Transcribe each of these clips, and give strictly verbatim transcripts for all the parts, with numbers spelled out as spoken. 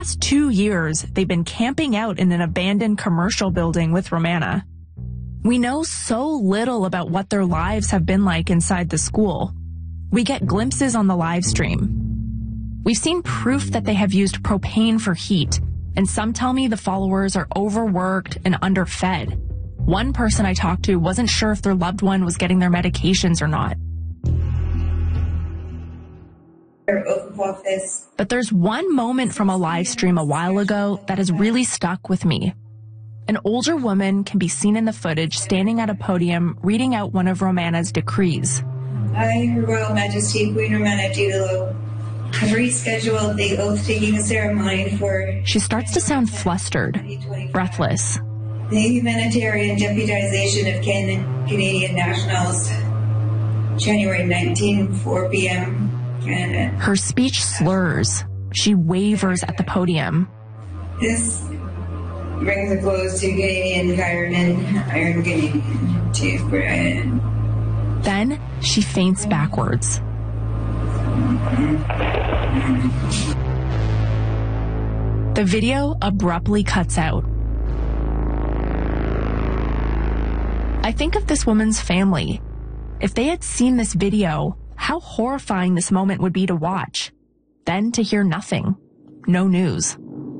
last two years, they've been camping out in an abandoned commercial building with Romana. We know so little about what their lives have been like inside the school. We get glimpses on the live stream. We've seen proof that they have used propane for heat, and some tell me the followers are overworked and underfed. One person I talked to wasn't sure if their loved one was getting their medications or not. But there's one moment from a live stream a while ago that has really stuck with me. An older woman can be seen in the footage standing at a podium reading out one of Romana's decrees. I, Her Royal Majesty Queen Romana Diderot, have rescheduled the oath-taking ceremony for... She starts to sound flustered, breathless. The humanitarian deputization of Can- Canadian nationals, January nineteenth, four p.m. Canada. Her speech slurs. She wavers at the podium. This brings a close to Canadian firemen, Iron Canadian Chief Brian. Then she faints backwards. The video abruptly cuts out. I think of this woman's family. If they had seen this video, how horrifying this moment would be to watch. Then to hear nothing. No news.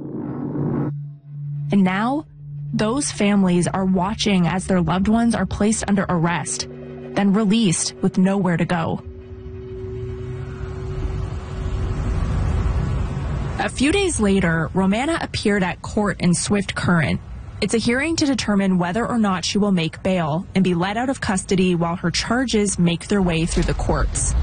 And now, those families are watching as their loved ones are placed under arrest, then released with nowhere to go. A few days later, Romana appeared at court in Swift Current. It's a hearing to determine whether or not she will make bail and be let out of custody while her charges make their way through the courts.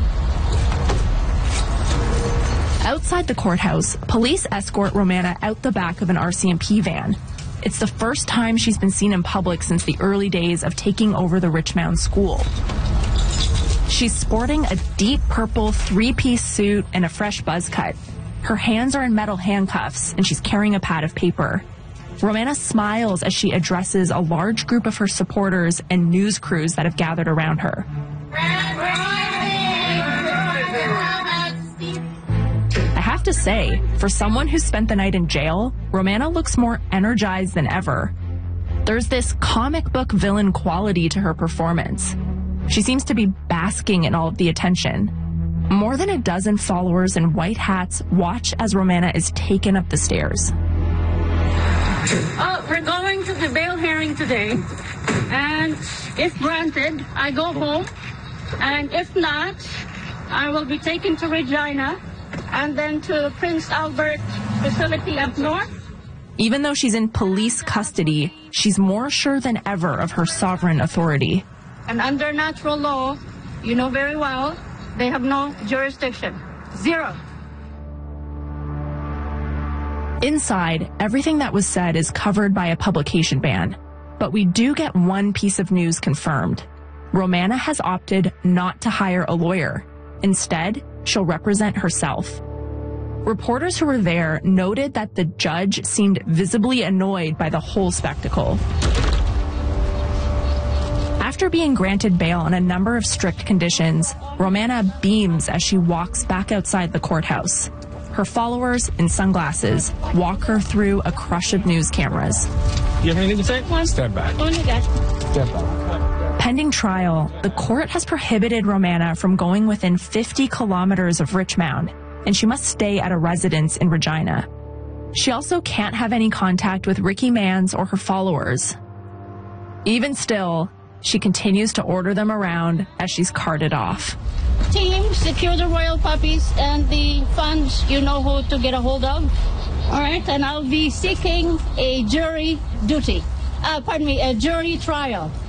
Outside the courthouse, police escort Romana out the back of an R C M P van. It's the first time she's been seen in public since the early days of taking over the Richmond school. She's sporting a deep purple three-piece suit and a fresh buzz cut. Her hands are in metal handcuffs, and she's carrying a pad of paper. Romana smiles as she addresses a large group of her supporters and news crews that have gathered around her. I have to say, for someone who spent the night in jail, Romana looks more energized than ever. There's this comic book villain quality to her performance. She seems to be basking in all of the attention. More than a dozen followers in white hats watch as Romana is taken up the stairs. Oh, we're going to the bail hearing today, and if granted, I go home, and if not, I will be taken to Regina and then to Prince Albert facility up north. Even though she's in police custody, she's more sure than ever of her sovereign authority. And under natural law, you know very well, they have no jurisdiction. Zero. Inside, everything that was said is covered by a publication ban. But we do get one piece of news confirmed. Romana has opted not to hire a lawyer. Instead, she'll represent herself. Reporters who were there noted that the judge seemed visibly annoyed by the whole spectacle. After being granted bail on a number of strict conditions, Romana beams as she walks back outside the courthouse. Her followers, in sunglasses, walk her through a crush of news cameras. You have anything to say? Step back. Step back. Pending trial, the court has prohibited Romana from going within fifty kilometers of Richmond, and she must stay at a residence in Regina. She also can't have any contact with Ricky Mans or her followers. Even still, she continues to order them around as she's carted off. Team, secure the royal puppies and the funds, you know who to get a hold of. All right, and I'll be seeking a jury duty. Uh, pardon me, a jury trial.